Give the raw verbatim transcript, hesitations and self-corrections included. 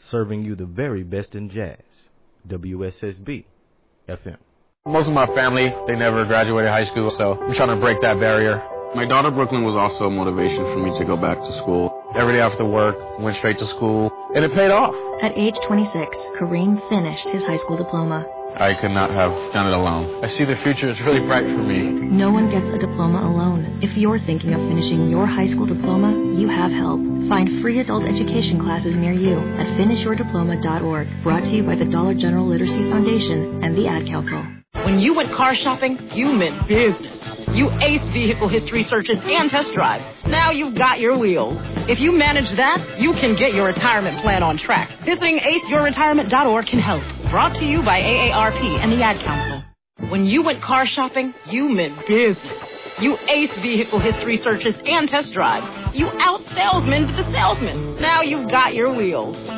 serving you the very best in jazz. W S S B F M. Most of my family, they never graduated high school, so I'm trying to break that barrier. My daughter Brooklyn was also a motivation for me to go back to school. Every day after work, went straight to school, and it paid off. At age twenty-six, Kareem finished his high school diploma. I could not have done it alone. I see the future is really bright for me. No one gets a diploma alone. If you're thinking of finishing your high school diploma, you have help. Find free adult education classes near you at finish your diploma dot org. Brought to you by the Dollar General Literacy Foundation and the Ad Council. When you went car shopping, you meant business. You aced vehicle history searches and test drives. Now you've got your wheels. If you manage that, you can get your retirement plan on track. Visiting ace your retirement dot org can help. Brought to you by A A R P and the Ad Council. When you went car shopping, you meant business. You aced vehicle history searches and test drives. You out-salesmaned the salesman. Now you've got your wheels.